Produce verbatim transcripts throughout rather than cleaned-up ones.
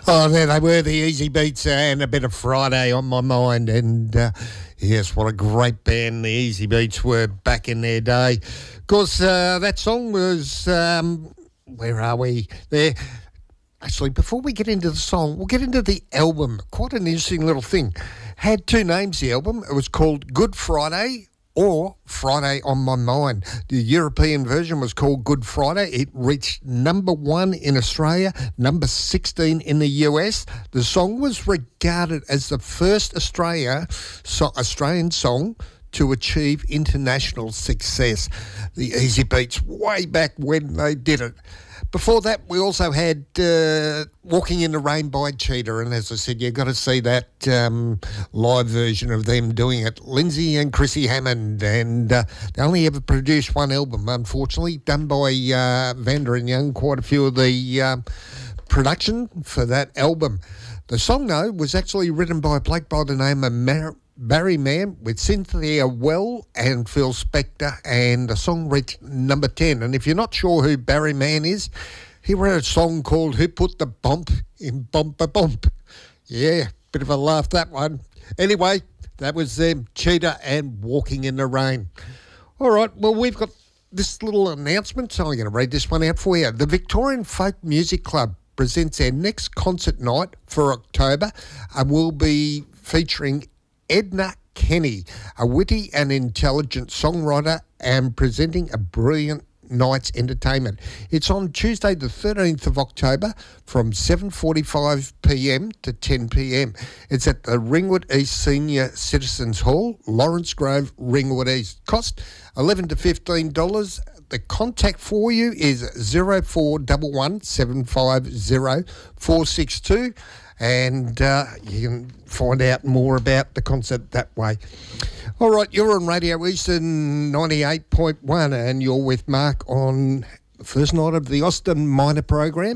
Oh, there they were, the Easy Beats, uh, and a bit of Friday on my mind. And uh, yes, what a great band the Easy Beats were back in their day. Of course, uh, that song was, um, where are we? There. Actually, before we get into the song, we'll get into the album. Quite an interesting little thing. Had two names, the album. It was called Good Friday or Friday on My Mind. The European version was called Good Friday. It reached number one in Australia, number sixteen in the U S. The song was regarded as the first Australia, so Australian song to achieve international success. The Easy Beats, way back when they did it. Before that, we also had uh, Walking in the Rain by Cheetah, and as I said, you've got to see that um, live version of them doing it. Lindsay and Chrissy Hammond, and uh, they only ever produced one album, unfortunately, done by uh, Vander and Young, quite a few of the uh, production for that album. The song, though, was actually written by a bloke by the name of Mar- Barry Mann with Cynthia Well and Phil Spector, and the song reached number ten. And if you're not sure who Barry Mann is, he wrote a song called Who Put the Bump in Bumper Bump. Yeah, bit of a laugh, that one. Anyway, that was them, Cheetah and Walking in the Rain. All right, well, we've got this little announcement, so I'm going to read this one out for you. The Victorian Folk Music Club presents their next concert night for October and will be featuring Edna Kenny, a witty and intelligent songwriter, and presenting a brilliant night's entertainment. It's on Tuesday the thirteenth of October from seven forty-five p m to ten p m. It's at the Ringwood East Senior Citizens Hall, Lawrence Grove, Ringwood East. Cost eleven to fifteen dollars. The contact for you is zero four one one seven five zero four six two. And uh, you can find out more about the concert that way. All right, you're on Radio Eastern ninety-eight point one, and you're with Mark on the first night of the Austin Minor program,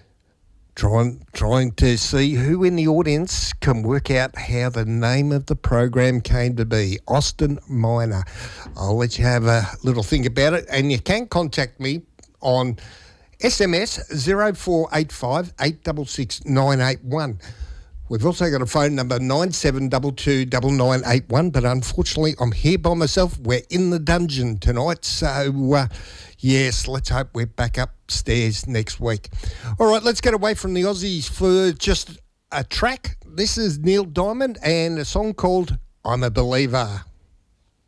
trying, trying to see who in the audience can work out how the name of the program came to be, Austin Minor. I'll let you have a little think about it, and you can contact me on S M S zero four eight five eight six six nine eight one. We've also got a phone number nine seven two two nine nine eight one, but unfortunately I'm here by myself. We're in the dungeon tonight, so uh, yes, let's hope we're back upstairs next week. All right, let's get away from the Aussies for just a track. This is Neil Diamond and a song called I'm a Believer.